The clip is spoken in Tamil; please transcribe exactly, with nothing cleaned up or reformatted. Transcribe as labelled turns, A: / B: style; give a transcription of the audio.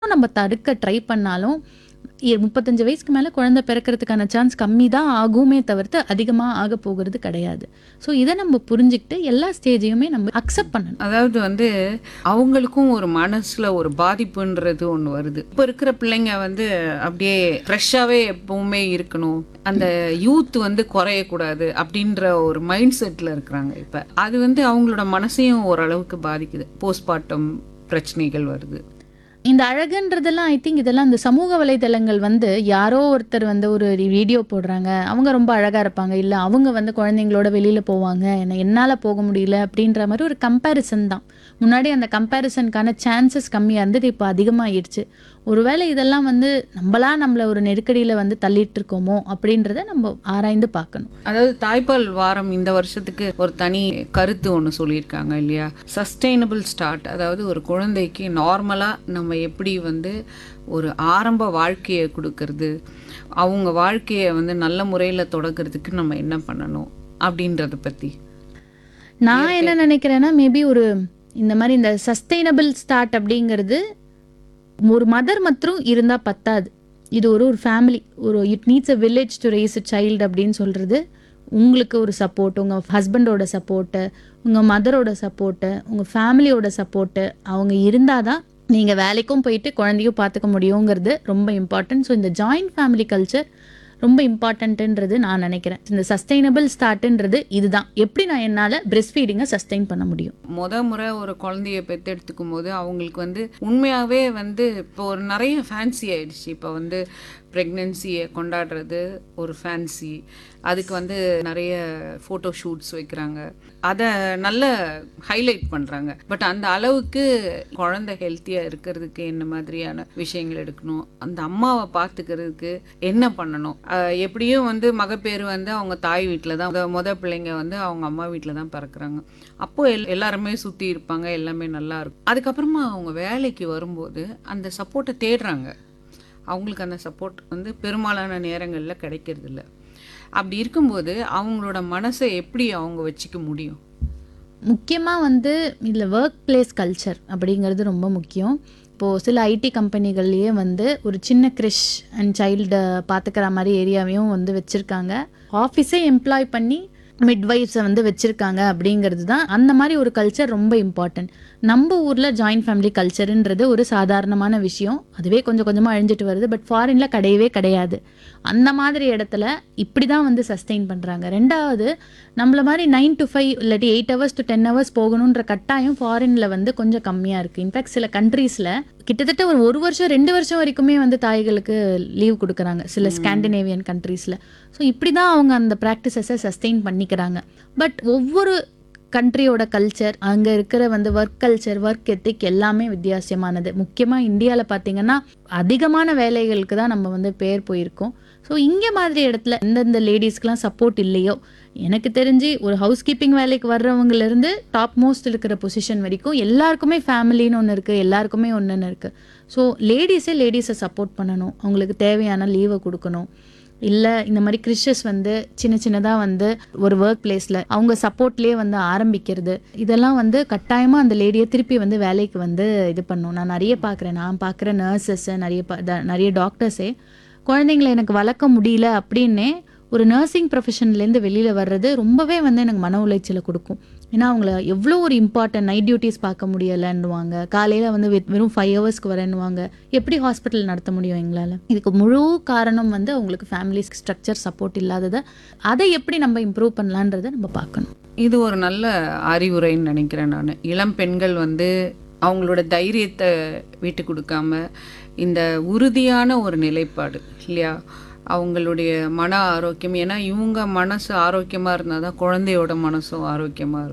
A: நம்ம தடுக்க ட்ரை பண்ணாலும் இ முப்பத்தஞ்சு வயசுக்கு மேல குழந்தை பிறக்கிறதுக்கான சான்ஸ் கம்மி தான் ஆகுமே தவிர்த்து அதிகமா ஆக போகிறது கிடையாது. ஸோ இத நம்ம புரிஞ்சுக்கிட்டு எல்லா ஸ்டேஜையுமே நம்ம அக்செப்ட் பண்ணணும்.
B: அதாவது வந்து அவங்களுக்கும் ஒரு மனசுல ஒரு பாதிப்புன்றது ஒன்று வருது. இப்போ இருக்கிற பிள்ளைங்க வந்து அப்படியே ஃப்ரெஷ்ஷாகவே எப்பவுமே இருக்கணும், அந்த யூத் வந்து குறையக்கூடாது அப்படின்ற ஒரு மைண்ட் செட்டில் இருக்கிறாங்க. இப்போ அது வந்து அவங்களோட மனசையும் ஓரளவுக்கு பாதிக்குது. போஸ்ட்மார்ட்டம் பிரச்சனைகள் வருது.
A: இந்த அழகுன்றதெல்லாம் ஐ திங்க் இதெல்லாம் இந்த சமூக வலைதளங்கள் வந்து யாரோ ஒருத்தர் வந்து ஒரு வீடியோ போடுறாங்க, அவங்க ரொம்ப அழகா இருப்பாங்க, இல்லை அவங்க வந்து குழந்தைங்களோட வெளியில் போவாங்க, என்ன என்னால் போக முடியல அப்படின்ற மாதிரி ஒரு கம்பேரிசன் தான். முன்னாடி அந்த கம்பேரிசனுக்கான சான்சஸ் கம்மியாக இருந்தது, இப்போ அதிகமாகிடுச்சு. ஒருவேளை இதெல்லாம் வந்து நம்மளா நம்மளை ஒரு நெருக்கடியில் வந்து தள்ளிட்டு இருக்கோமோ அப்படின்றத நம்ம ஆராய்ந்து பார்க்கணும்.
B: அதாவது தாய்ப்பால் வாரம் இந்த வருஷத்துக்கு ஒரு தனி கருத்து ஒன்று சொல்லியிருக்காங்க இல்லையா? சஸ்டைனபிள் ஸ்டார்ட், அதாவது ஒரு குழந்தைக்கு நார்மலாக நம்ம எப்படி வந்து ஒரு ஆரம்ப வாழ்க்கையை கொடுக்கறது, அவங்க வாழ்க்கையை வந்து நல்ல முறையில் தொடக்கிறதுக்கு நம்ம என்ன பண்ணணும் அப்படின்றத பற்றி
A: நான் என்ன நினைக்கிறேன்னா, மேபி ஒரு இந்த மாதிரி இந்த சஸ்டைனபிள் ஸ்டார்ட் அப்படிங்கிறது ஒரு மதர் மற்றும் இருந்தால் பத்தாது. இது ஒரு ஒரு ஃபேமிலி, ஒரு it needs a village to raise a child அப்படின்னு சொல்கிறது. உங்களுக்கு ஒரு சப்போர்ட், உங்கள் ஹஸ்பண்டோட சப்போர்ட்டு, உங்கள் மதரோட சப்போர்ட்டு, உங்கள் ஃபேமிலியோட சப்போர்ட்டு அவங்க இருந்தால் தான் நீங்கள் வேலைக்கும் போயிட்டு குழந்தையும் பார்த்துக்க முடியுங்கிறது ரொம்ப இம்பார்ட்டன்ட். ஸோ இந்த ஜாயிண்ட் ஃபேமிலி கல்ச்சர் ரொம்ப இம்பார்ட்டன்ட்டுன்றது நான் நினைக்கிறேன். இந்த சஸ்டைனபிள் ஸ்டார்ட்ன்றது இதுதான், எப்படி நான் என்னால் பிரெஸ்ட் ஃபீடிங்கை சஸ்டைன் பண்ண முடியும்.
B: முத முறை ஒரு குழந்தைய பெற்றெடுத்துக்கும் போது அவங்களுக்கு வந்து உண்மையாகவே வந்து இப்போ ஒரு நிறைய ஃபேன்சி ஆயிடுச்சு. இப்போ வந்து ப்ரெக்னென்சியை கொண்டாடுறது ஒரு ஃபேன்சி, அதுக்கு வந்து நிறைய ஃபோட்டோ ஷூட்ஸ் வைக்கிறாங்க, அதை நல்ல ஹைலைட் பண்ணுறாங்க. பட் அந்த அளவுக்கு குழந்தை ஹெல்த்தியாக இருக்கிறதுக்கு என்ன மாதிரியான விஷயங்கள் எடுக்கணும், அந்த அம்மாவை பார்த்துக்கிறதுக்கு என்ன பண்ணணும், எப்படியும் வந்து மகப்பேறு வந்து அவங்க தாய் வீட்டில் தான், முத பிள்ளைங்க வந்து அவங்க அம்மா வீட்டில் தான் பிறக்கிறாங்க. அப்போது எல் எல்லாருமே சுற்றி இருப்பாங்க, எல்லாமே நல்லா இருக்கும். அதுக்கப்புறமா அவங்க வேலைக்கு வரும்போது அந்த சப்போர்ட்டை தேடுறாங்க. அவங்களுக்கு அந்த சப்போர்ட் வந்து பெரும்பாலான நேரங்களில் கிடைக்கிறது இல்லை. அப்படி இருக்கும்போது அவங்களோட மனசை எப்படி அவங்க வச்சுக்க முடியும்?
A: முக்கியமாக வந்து இதில் ஒர்க் பிளேஸ் கல்ச்சர் அப்படிங்கிறது ரொம்ப முக்கியம். இப்போது சில ஐடி கம்பெனிகள்லேயே வந்து ஒரு சின்ன கிரிஷ் அண்ட் சைல்டை பார்த்துக்கிற மாதிரி ஏரியாவையும் வந்து வச்சுருக்காங்க. ஆஃபீஸே எம்ப்ளாய் பண்ணி மிட்வைஃப்ஸை வந்து வச்சுருக்காங்க அப்படிங்கிறது தான். அந்த மாதிரி ஒரு கல்ச்சர் ரொம்ப இம்பார்ட்டன்ட். நம்ம ஊரில் ஜாயிண்ட் ஃபேமிலி கல்ச்சருன்றது ஒரு சாதாரணமான விஷயம், அதுவே கொஞ்சம் கொஞ்சமாக அழிஞ்சிட்டு வருது. பட் ஃபாரினில் கிடையவே கிடையாது. அந்த மாதிரி இடத்துல இப்படி தான் வந்து சஸ்டெயின் பண்ணுறாங்க. ரெண்டாவது, நம்மள மாதிரி நைன் டு ஃபைவ் இல்லாட்டி eight hours to ten hours போகணுன்ற கட்டாயம் ஃபாரினில் வந்து கொஞ்சம் கம்மியாக இருக்குது. இன்ஃபேக்ட் சில கண்ட்ரீஸில் கிட்டத்தட்ட ஒரு ஒரு வருஷம் ரெண்டு வருஷம் வரைக்குமே வந்து தாய்களுக்கு லீவ் கொடுக்குறாங்க சில ஸ்காண்டினேவியன் கண்ட்ரீஸில். ஸோ இப்படி தான் அவங்க அந்த ப்ராக்டிசஸை சஸ்டெயின் பண்ணிக்கிறாங்க. பட் ஒவ்வொரு கண்ட்ரியோட கல்ச்சர், அங்கே இருக்கிற வந்து ஒர்க் கல்ச்சர், ஒர்க் எத்திக் எல்லாமே வித்தியாசமானது. முக்கியமாக இந்தியாவில் பார்த்திங்கன்னா அதிகமான வேலைகளுக்கு தான் நம்ம வந்து பேர் போயிருக்கோம். ஸோ இங்கே மாதிரி இடத்துல எந்தெந்த லேடிஸ்க்கெலாம் சப்போர்ட் இல்லையோ, எனக்கு தெரிஞ்சு ஒரு ஹவுஸ் கீப்பிங் வேலைக்கு வர்றவங்கலேருந்து டாப் மோஸ்ட் இருக்கிற பொசிஷன் வரைக்கும் எல்லாருக்குமே ஃபேமிலின்னு ஒன்று இருக்குது, எல்லாருக்குமே ஒன்றுன்னு இருக்குது. ஸோ லேடிஸே லேடிஸை சப்போர்ட் பண்ணணும், அவங்களுக்கு தேவையான லீவை கொடுக்கணும். இல்லை இந்த மாதிரி கிறிஷஸ் வந்து சின்ன சின்னதாக வந்து ஒரு ஒர்க் பிளேஸில் அவங்க சப்போர்ட்லேயே வந்து ஆரம்பிக்கிறது, இதெல்லாம் வந்து கட்டாயமாக அந்த லேடியை திருப்பி வந்து வேலைக்கு வந்து இது பண்ணும். நான் நிறைய பார்க்குறேன், நான் பார்க்குற நர்சஸ்ஸை நிறைய பா நிறைய டாக்டர்ஸே குழந்தைங்களை எனக்கு வளர்க்க முடியல அப்படின்னே ஒரு நர்சிங் ப்ரொஃபஷன்லேருந்து வெளியில் வர்றது ரொம்பவே வந்து எனக்கு மன உளைச்சலை கொடுக்கும். ஏன்னா அவங்கள எவ்வளோ ஒரு இம்பார்ட்டன்ட் நைட் டியூட்டிஸ் பார்க்க முடியலைன்னுவாங்க, காலையில் வந்து வெறும் ஃபைவ் ஹவர்ஸ்க்கு வரேன்னுவாங்க. எப்படி ஹாஸ்பிட்டல் நடத்த முடியும் எங்களால்? இதுக்கு முழு காரணம் வந்து அவங்களுக்கு ஃபேமிலி ஸ்ட்ரக்சர் சப்போர்ட் இல்லாததை, அதை எப்படி நம்ம இம்ப்ரூவ் பண்ணலான்றதை நம்ம பார்க்கணும்.
B: இது ஒரு நல்ல அறிவுரைன்னு நினைக்கிறேன் நான். இளம் பெண்கள் வந்து அவங்களோட தைரியத்தை விட்டு கொடுக்காம இந்த உறுதியான ஒரு நிலைப்பாடு இல்லையா, அவங்களுடைய மன ஆரோக்கியம், ஏன்னா இவங்க மனசு ஆரோக்கியமாக இருந்தால் தான் குழந்தையோட மனசும் ஆரோக்கியமாக இருக்கும்.